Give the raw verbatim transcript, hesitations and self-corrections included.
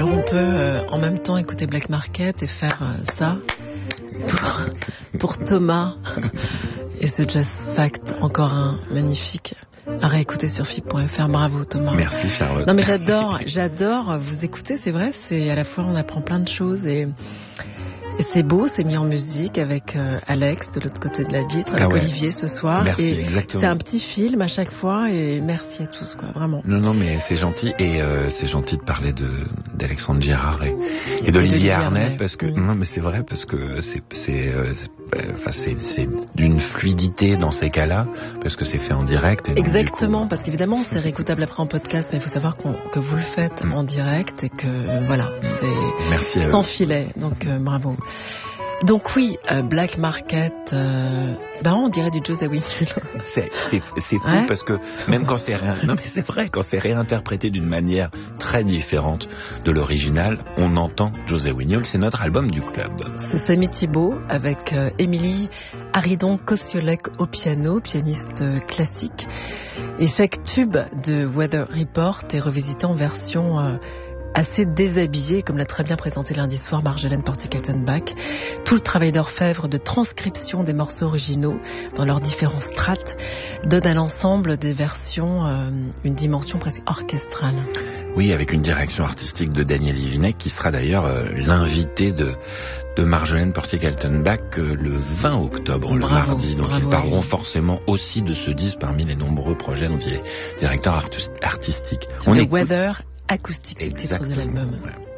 Alors on peut euh, en même temps écouter Black Market et faire euh, ça pour, pour Thomas et ce Jazz Fact, encore un magnifique à réécouter sur F I P point F R. Bravo Thomas. Merci Charlotte. Non mais j'adore, j'adore vous écouter, c'est vrai, c'est à la fois on apprend plein de choses et, et c'est beau, c'est mis en musique avec euh, Alex de l'autre côté de la vitre, avec ah ouais. Olivier ce soir. Merci, et exactement. C'est un petit film à chaque fois et merci à tous quoi, vraiment. Non non mais c'est gentil et euh, c'est gentil de parler de d'Alexandre Gérard et, et d'Olivier Arnay parce que mmh. non mais c'est vrai parce que c'est c'est euh, enfin c'est c'est d'une fluidité dans ces cas-là parce que c'est fait en direct. Et exactement coup, parce qu'évidemment c'est réécoutable après en podcast mais il faut savoir qu'on, que vous le faites mmh. en direct et que euh, voilà c'est merci sans filet donc euh, bravo. Donc oui, euh, Black Market, euh, c'est marrant, on dirait du José Winnul. C'est, c'est, c'est fou ouais. parce que même quand c'est ré... non mais c'est vrai, quand c'est réinterprété d'une manière très différente de l'original, on entend José Winnul. C'est notre album du club. C'est Samy Thibault avec euh, Émilie Haridon-Kosiolek au piano, pianiste euh, classique. Et chaque tube de Weather Report est revisité en version euh, assez déshabillé, comme l'a très bien présenté lundi soir Marjolaine Porty-Kaltenbach. Tout le travail d'orfèvre de transcription des morceaux originaux dans leurs différents strates donne à l'ensemble des versions euh, une dimension presque orchestrale. Oui, avec une direction artistique de Daniel Yvinek, qui sera d'ailleurs euh, l'invité de, de Marjolaine Porty-Kaltenbach euh, le vingt octobre, bravo, le mardi. Donc ils parleront oui. forcément aussi de ce disque parmi les nombreux projets dont il est directeur artistique. On The écoute... Weather Acoustique, c'est le titre de l'album. Ouais.